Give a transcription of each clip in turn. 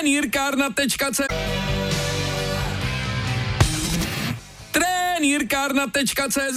Trenýrkárna.cz Trenýrkárna.cz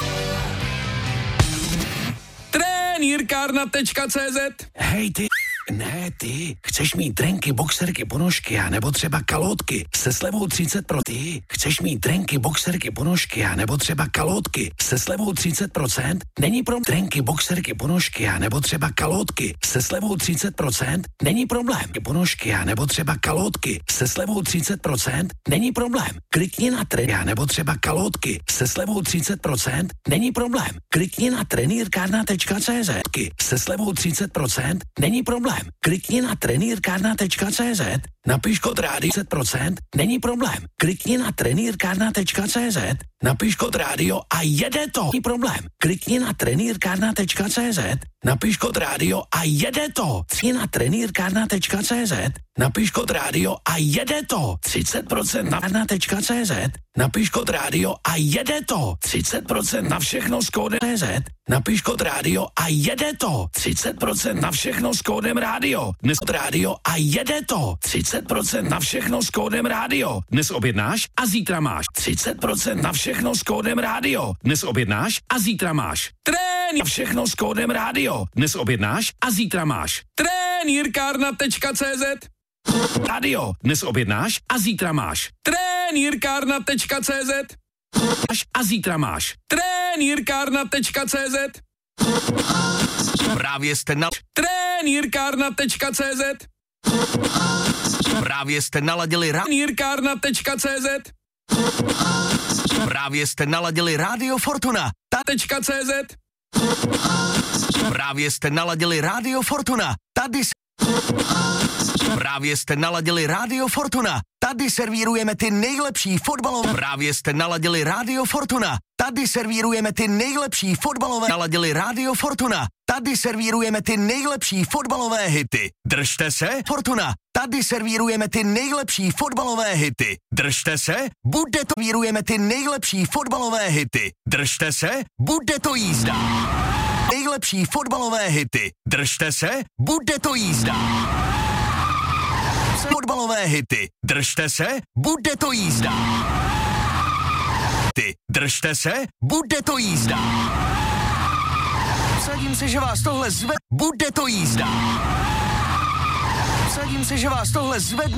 Trenýrkárna.cz Hej ty, ne ty, chceš mít trenky, boxerky, ponožky a nebo třeba kalótky se slevou 30%? Ty, chceš mít trenky, boxerky, ponožky a nebo třeba kalótky se slevou 30%? Není problém. Trenky, boxerky, ponožky a nebo třeba kalótky se slevou 30%? Není problém. Ponožky a nebo třeba kalótky se slevou 30%? Není problém. Klikni na trenky a nebo třeba kalótky se slevou 30%? Není problém. Klikni na trenýrkárna.cz se slevou 30%? Není problém. Klikni na trenýrkárna.cz, napiš kód rádio 30%, není problém. Klikni na trenýrkárna.cz, napiš kód rádio a jede to. Není problém. Klikni na trenýrkárna.cz, napiš kód rádio a jede to. Klikni na trenýrkárna.cz, napiš kód rádio a jede to. 30% na trenýrkárna.cz, napiš kód rádio a jede to. 30% na všechno s kódem CZ, napiš kód rádio a jede to. 30% na všechno s kódem rádio. Dnes kód rádio a jede to. 30% na všechno s kódem rádio. Dnes objednáš a zítra máš. 30% na všechno s kódem rádio. Dnes objednáš a zítra máš. Na všechno s kódem rádio. Dnes objednáš a zítra máš. Trenýrkárna.cz Radio. Dnes objednáš a zítra máš. Trenýrkárna.cz A zítra máš. Trenýrkárna.cz Právě jste na... Trenýrkárna.cz Právě jste naladili Trenýrkárna.cz Právě jste naladili Radio Fortuna. .cz Právě jste naladili Radio Fortuna. Právě jste naladili Radio Fortuna. Tady servírujeme ty nejlepší fotbalové. Právě jste naladili Radio Fortuna. Tady servírujeme ty nejlepší fotbalové. Naladili Radio Fortuna. Tady servírujeme ty nejlepší fotbalové hity. Držte se, Fortuna. Tady servírujeme ty nejlepší fotbalové hity. Držte se, bude to. Servírujeme ty nejlepší fotbalové hity. Držte se, bude to jízda. Nejlepší fotbalové hity. Držte se, bude to jízda. Fotbalové hity. Držte se, bude to jízda. Ty, držte se, bude to jízda. Vsadím se, že vás tohle zve, bude to jízda. Vsadím se, že vás tohle zvedne.